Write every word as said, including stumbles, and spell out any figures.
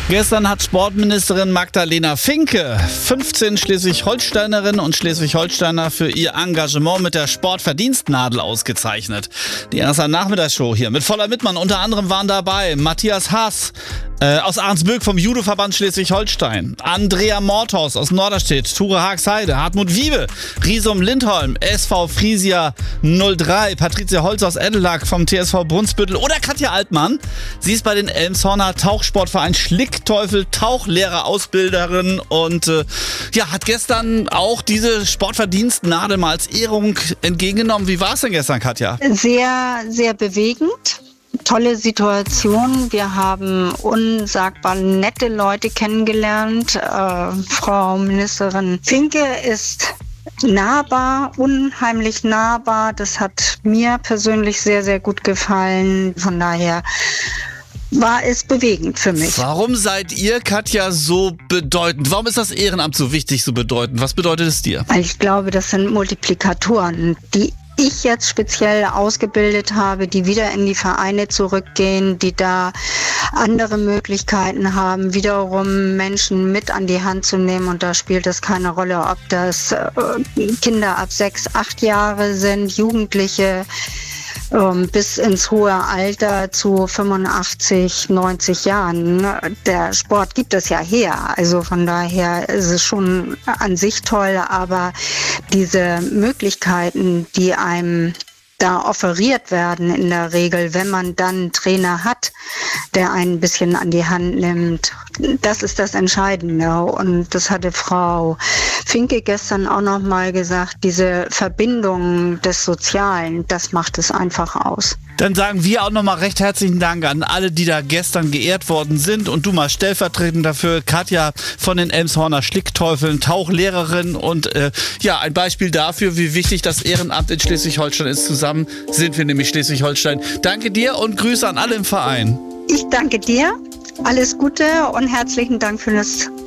Gestern hat Sportministerin Magdalena Finke fünfzehn Schleswig-Holsteinerinnen und Schleswig-Holsteiner für ihr Engagement mit der Sportverdienstnadel ausgezeichnet. Die erste Nachmittagsshow hier mit voller Mittmann. Unter anderem waren dabei Matthias Haas äh, aus Arnsböck vom Judoverband Schleswig-Holstein, Andrea Morthaus aus Norderstedt, Ture Haagsheide, Hartmut Wiebe, Riesum Lindholm, S V Friesia null drei, Patricia Holz aus Eddelak vom T S V Brunsbüttel oder Katja Altmann. Sie ist bei den Elmshorner Tauchsportverein Schlickteufel Tauchlehrerausbilderin und äh, ja, hat gestern auch diese Sportverdienstnadel mal als Ehrung entgegengenommen. Wie war es denn gestern, Katja? Sehr, sehr bewegend. Tolle Situation. Wir haben unsagbar nette Leute kennengelernt. Äh, Frau Ministerin Finke ist nahbar, unheimlich nahbar. Das hat mir persönlich sehr, sehr gut gefallen. Von daher war es bewegend für mich. Warum seid ihr, Katja, so bedeutend? Warum ist das Ehrenamt so wichtig, so bedeutend? Was bedeutet es dir? Ich glaube, das sind Multiplikatoren, die ich jetzt speziell ausgebildet habe, die wieder in die Vereine zurückgehen, die da andere Möglichkeiten haben, wiederum Menschen mit an die Hand zu nehmen. Und da spielt es keine Rolle, ob das äh, Kinder ab sechs, acht Jahre sind, Jugendliche, bis ins hohe Alter zu fünfundachtzig, neunzig Jahren. Der Sport gibt es ja her. Also von daher ist es schon an sich toll, aber diese Möglichkeiten, die einem da offeriert werden in der Regel, wenn man dann einen Trainer hat, der einen ein bisschen an die Hand nimmt, das ist das Entscheidende. Und das hatte Frau Finke gestern auch noch mal gesagt, diese Verbindung des Sozialen, das macht es einfach aus. Dann sagen wir auch nochmal recht herzlichen Dank an alle, die da gestern geehrt worden sind und du mal stellvertretend dafür, Katja von den Elmshorner Schlickteufeln, Tauchlehrerin und äh, ja, ein Beispiel dafür, wie wichtig das Ehrenamt in Schleswig-Holstein ist. Zusammen sind wir nämlich Schleswig-Holstein. Danke dir und Grüße an alle im Verein. Ich danke dir. Alles Gute und herzlichen Dank für das